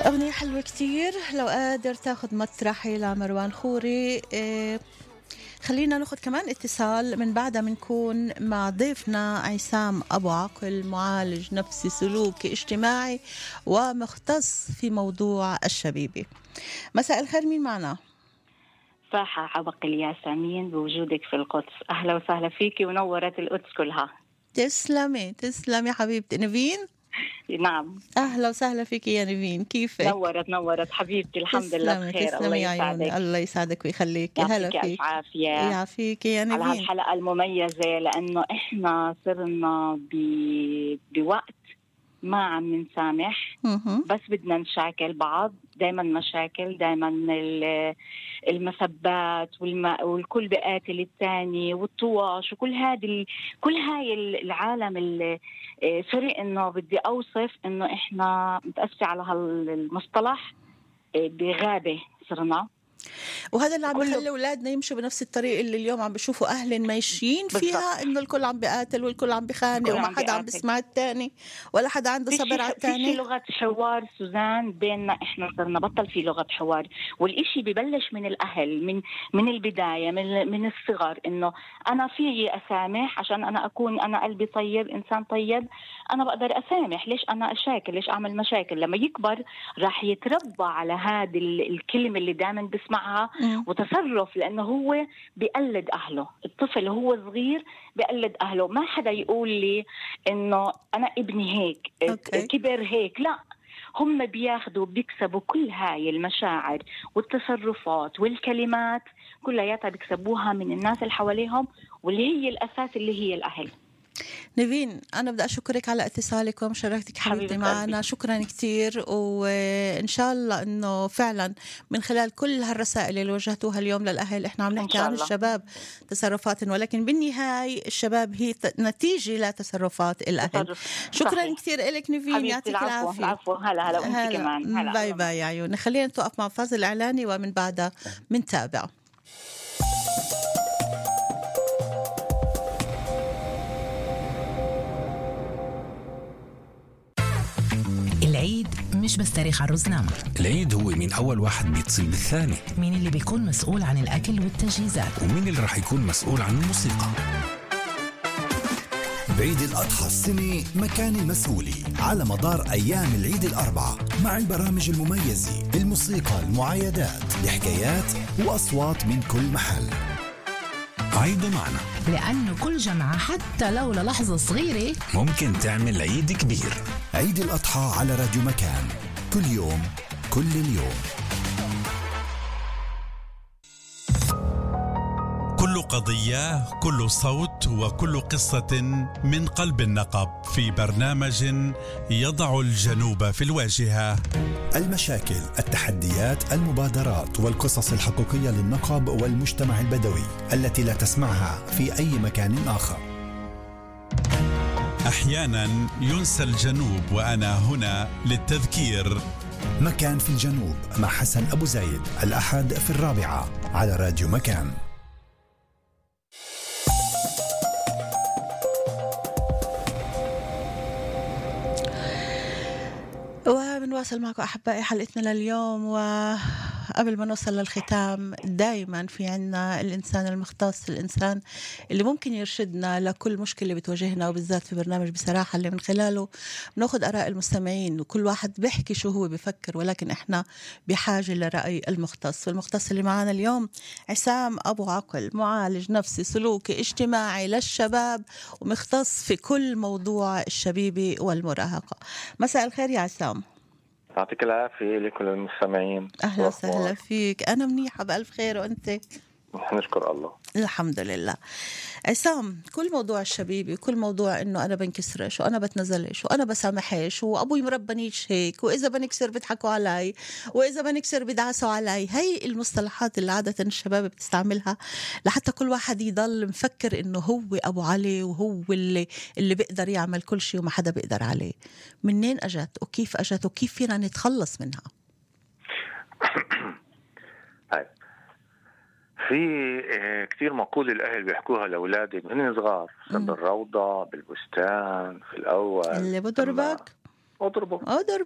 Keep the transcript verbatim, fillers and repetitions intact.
أغنية حلوة كتير. لو قادر تاخد مطرحي لمروان خوري. إيه خلينا ناخد كمان اتصال من بعدها بنكون مع ضيفنا عصام أبو عقل، معالج نفسي سلوكي اجتماعي ومختص في موضوع الشبيبة. مساء الخير، مين معنا؟ صاحة عبق الياسمين بوجودك في القدس. أهلا وسهلا فيكي ونورت القدس كلها. تسلمي تسلمي حبيبتي نيفين. نعم أهلا وسهلا فيكي يا نيفين، كيفك؟ نورت نورت حبيبتي، الحمد لله تسلمي بخير. الله تسلمي يا عيوني، يسعدك. الله يسعدك ويخليكي. هلا يعطيك ألف فيك. عافية يعافيكي يا على نيفين. هالحلقة المميزة، لأنه إحنا صرنا ب... بوقت ما عم نسامح، مهم. بس بدنا نشاكل بعض. دايما مشاكل، دايما المسبات والم... والكل بقاتل الثاني والطواش وكل هذه كل هاي العالم اللي سوري انه بدي اوصف انه احنا متأسفة على هالمصطلح بغابة صرنا. وهذا اللي عم يخلي أولادنا يمشوا بنفس الطريق اللي اليوم عم بيشوفوا أهل ماشيين فيها، إنه الكل عم بيقاتل والكل عم بيخانق وما حدا عم بيسمع الثاني ولا حدا عنده صبر على الثاني. في لغة حوار سوزان بيننا، إحنا صرنا بطل في لغة حوار، والإشي ببلش من الأهل، من من البداية، من من الصغر، إنه أنا فيي أسامح عشان أنا أكون أنا قلبي طيب، إنسان طيب، أنا بقدر أسامح. ليش أنا أشاكل؟ ليش أعمل مشاكل؟ لما يكبر راح يتربى على هذه الكلمة اللي دائما بسمع وتصرف، لأنه هو بيقلد أهله. الطفل هو صغير بيقلد أهله. ما حدا يقول لي إنه أنا ابني هيك أوكي. كبر هيك، لا، هم بياخدوا بيكسبوا كل هاي المشاعر والتصرفات والكلمات كلها بيكسبوها من الناس اللي حواليهم، واللي هي الأساس اللي هي الأهل. نيفين، أنا بدي أشكرك على اتصالك ومشاركتك حبيبتي معنا. شكرا كتير، وإن شاء الله إنه فعلا من خلال كل هالرسائل اللي وجهتوها اليوم للأهل، إحنا عم نحكي عن الشباب تصرفاتهم، ولكن بالنهاية الشباب هي نتيجة لتصرفات الأهل. تصرف. شكرا صحيح. كتير إلك نيفين، يعطيك العافية. العفو. هلا هلا وأنت كمان. هلا. باي باي يا عيون. خلينا نتوقف مع فاصل إعلاني ومن بعدها منتابع. العيد مش بس تاريخ عروس نامة، العيد هو مين أول واحد بيتصل بالثاني، مين اللي بيكون مسؤول عن الأكل والتجهيزات، ومين اللي رح يكون مسؤول عن الموسيقى. بعيد الأضحى السنة مكان المسؤولي على مدار أيام العيد الأربعة، مع البرامج المميزة، الموسيقى، المعايدات، الحكايات وأصوات من كل محل. عيدوا معنا، لأنه كل جمعة حتى لو للحظة صغيرة ممكن تعمل عيد كبير. عيد الأضحى على راديو مكان، كل يوم كل اليوم. كل قضية، كل صوت، وكل قصة من قلب النقب، في برنامج يضع الجنوب في الواجهة. المشاكل، التحديات، المبادرات والقصص الحقيقية للنقب والمجتمع البدوي التي لا تسمعها في أي مكان آخر. أحيانا ينسى الجنوب، وأنا هنا للتذكير. مكان في الجنوب مع حسن أبو زايد، الأحد في الرابعة على راديو مكان. وبنواصل معكم أحبائي حلقتنا لليوم، وقبل ما نوصل للختام دايما في عنا الإنسان المختص، الإنسان اللي ممكن يرشدنا لكل مشكلة بتواجهنا، وبالذات في برنامج بصراحة اللي من خلاله بناخد آراء المستمعين، وكل واحد بيحكي شو هو بيفكر، ولكن إحنا بحاجة لرأي المختص. والمختص اللي معنا اليوم عصام أبو عقل، معالج نفسي سلوكي اجتماعي للشباب، ومختص في كل موضوع الشبيبة والمراهقة. مساء الخير يا عصام. يعطيك العافية لكل المستمعين. أهلا وسهلا فيك. أنا منيحة بألف خير، وأنت؟ نشكر الله الحمد لله. عصام، كل موضوع الشبيبي، كل موضوع إنه أنا بنكسرش وأنا بتنزلش وأنا بسامحش وأبوي مربنيش هيك، وإذا بنكسر بيضحكوا علي، وإذا بنكسر بيدعسوا علي، هاي المصطلحات اللي عادة الشباب بتستعملها لحتى كل واحد يضل مفكر إنه هو أبو علي وهو اللي اللي بيقدر يعمل كل شيء وما حدا بيقدر عليه. منين أجت وكيف أجت وكيف فينا نتخلص منها؟ هاي في كتير مقولة الأهل بيحكوها لأولادهم من صغار، بالروضة، بالبستان، في الأول اللي بضربك أضربه أضربه